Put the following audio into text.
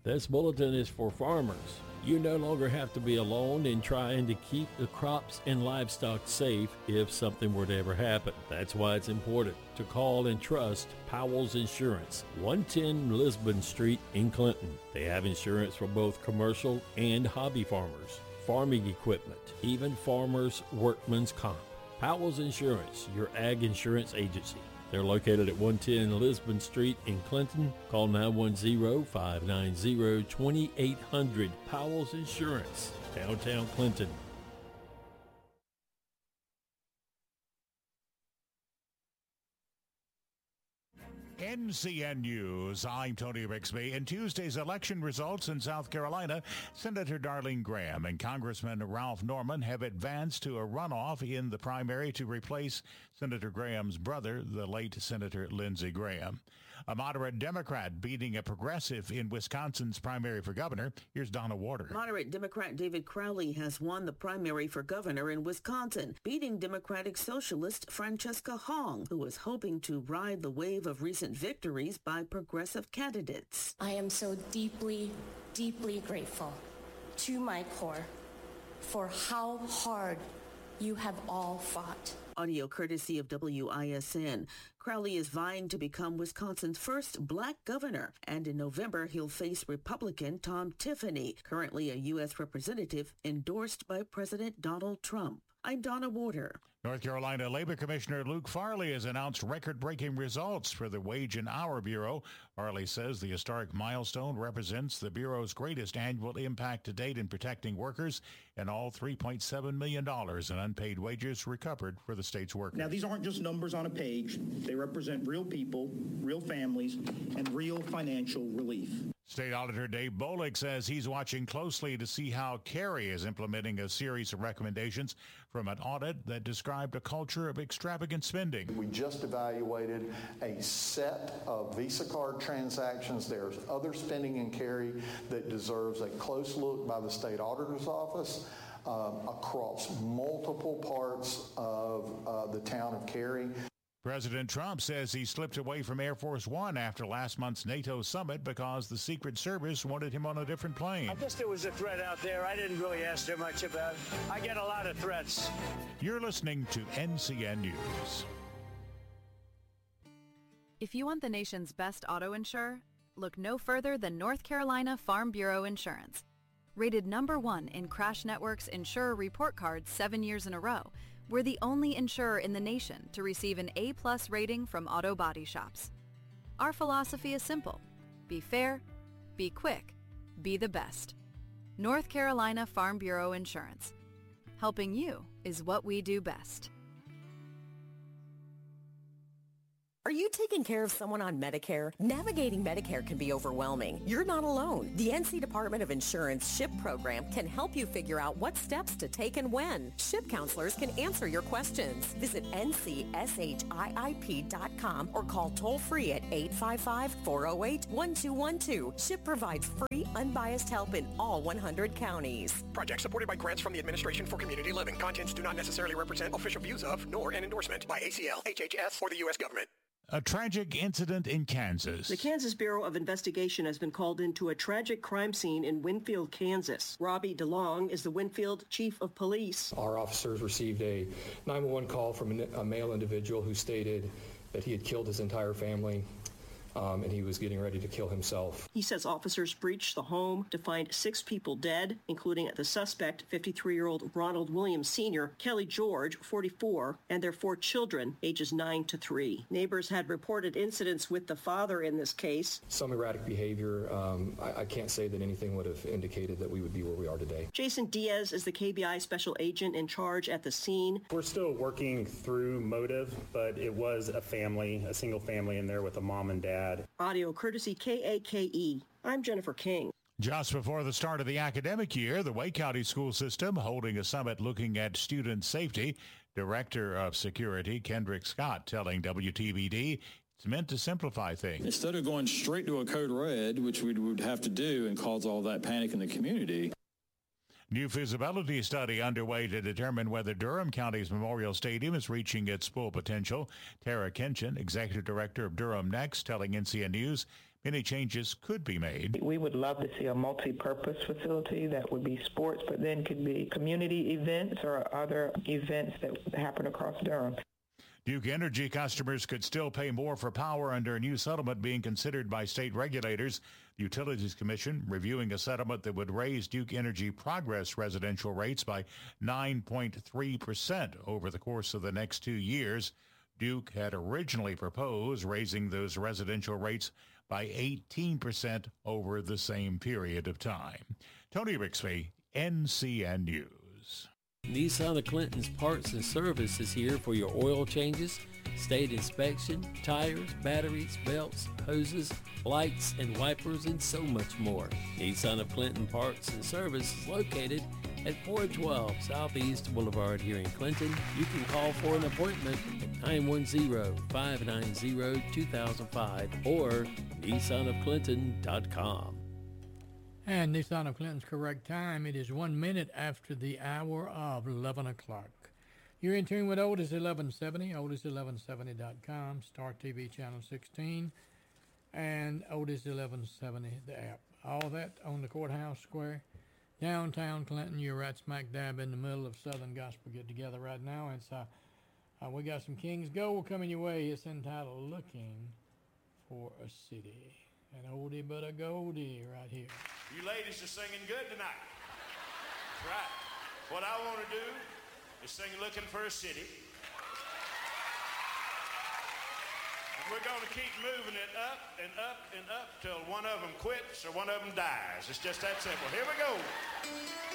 This bulletin is for farmers. You no longer have to be alone in trying to keep the crops and livestock safe if something were to ever happen. That's why it's important to call and trust Powell's Insurance, 110 Lisbon Street in Clinton. They have insurance for both commercial and hobby farmers, farming equipment, even farmers' workman's comp. Powell's Insurance, your ag insurance agency. They're located at 110 Lisbon Street in Clinton. Call 910-590-2800. Powell's Insurance, downtown Clinton. NCN News, I'm Tony Bixby. In Tuesday's election results in South Carolina, Senator Darlene Graham and Congressman Ralph Norman have advanced to a runoff in the primary to replace Senator Graham's brother, the late Senator Lindsey Graham. A moderate Democrat beating a progressive in Wisconsin's primary for governor. Here's Donna Warder. Moderate Democrat David Crowley has won the primary for governor in Wisconsin, beating Democratic Socialist Francesca Hong, who was hoping to ride the wave of recent victories by progressive candidates. I am so deeply, deeply grateful to my core for how hard you have all fought. Audio courtesy of WISN. Crowley is vying to become Wisconsin's first black governor, and in November he'll face Republican Tom Tiffany, currently a U.S. representative endorsed by President Donald Trump. I'm Donna Warder. North Carolina Labor Commissioner Luke Farley has announced record-breaking results for the Wage and Hour Bureau. Farley says the historic milestone represents the Bureau's greatest annual impact to date in protecting workers, and all $3.7 million in unpaid wages recovered for the state's workers. Now, these aren't just numbers on a page. They represent real people, real families, and real financial relief. State Auditor Dave Bolick says he's watching closely to see how Kerry is implementing a series of recommendations from an audit that described a culture of extravagant spending. We just evaluated a set of Visa card transactions. There's other spending in Kerry that deserves a close look by the State Auditor's Office across multiple parts of the town of Kerry. President Trump says he slipped away from Air Force One after last month's NATO summit because the Secret Service wanted him on a different plane. I guess there was a threat out there. I didn't really ask too much about it. I get a lot of threats. You're listening to NCN News. If you want the nation's best auto insurer, look no further than North Carolina Farm Bureau Insurance. Rated #1 in Crash Network's Insurer Report Card 7 years in a row, we're the only insurer in the nation to receive an A+ rating from auto body shops. Our philosophy is simple. Be fair, be quick, be the best. North Carolina Farm Bureau Insurance. Helping you is what we do best. Are you taking care of someone on Medicare? Navigating Medicare can be overwhelming. You're not alone. The NC Department of Insurance SHIP program can help you figure out what steps to take and when. SHIP counselors can answer your questions. Visit ncship.com or call toll-free at 855-408-1212. SHIP provides free, unbiased help in all 100 counties. Project supported by grants from the Administration for Community Living. Contents do not necessarily represent official views of, nor an endorsement by ACL, HHS, or the U.S. government. A tragic incident in Kansas. The Kansas Bureau of Investigation has been called into a tragic crime scene in Winfield, Kansas. Robbie DeLong is the Winfield Chief of Police. Our officers received a 911 call from a male individual who stated that he had killed his entire family. And he was getting ready to kill himself. He says officers breached the home to find 6 people dead, including the suspect, 53-year-old Ronald Williams Sr., Kelly George, 44, and their 4 children, ages 9 to 3. Neighbors had reported incidents with the father in this case. Some erratic behavior. I can't say that anything would have indicated that we would be where we are today. Jason Diaz is the KBI special agent in charge at the scene. We're still working through motive, but it was a family, a single family in there with a mom and dad. Audio courtesy KAKE. I'm Jennifer King. Just before the start of the academic year, the Wake County School System holding a summit looking at student safety. Director of Security Kendrick Scott telling WTVD it's meant to simplify things. Instead of going straight to a code red, which we would have to do and cause all that panic in the community. New feasibility study underway to determine whether Durham County's Memorial Stadium is reaching its full potential. Tara Kinchin, Executive Director of Durham Next, telling NCN News Many changes could be made. We would love to see a multi-purpose facility that would be sports, but then could be community events or other events that happen across Durham. Duke Energy customers could still pay more for power under a new settlement being considered by state regulators. The Utilities Commission reviewing a settlement that would raise Duke Energy Progress residential rates by 9.3% over the course of the next 2 years. Duke had originally proposed raising those residential rates by 18% over the same period of time. Tony Rixby, NCN News. Nissan of Clinton's Parts and Service is here for your oil changes, state inspection, tires, batteries, belts, hoses, lights, and wipers, and so much more. Nissan of Clinton Parts and Service is located at 412 Southeast Boulevard here in Clinton. You can call for an appointment at 910-590-2005 or nissanofclinton.com. And Nissan of Clinton's correct time, it is 1 minute after the hour of 11 o'clock. You're in tune with Otis 1170, otis1170.com, Star TV Channel 16, and Otis 1170, the app. All that on the Courthouse Square, downtown Clinton. You're right smack dab in the middle of Southern Gospel Get Together right now. It's we got some King's Gold coming your way. It's entitled Looking for a City. An oldie but a goldie right here. You ladies are singing good tonight. That's right. What I want to do is sing Looking for a City. And we're going to keep moving it up and up and up till one of them quits or one of them dies. It's just that simple. Here we go.